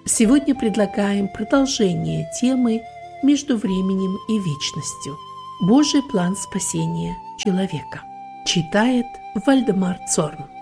Сегодня предлагаем продолжение темы «Между временем и вечностью. Божий план спасения человека». Читает Вальдемар Цорн.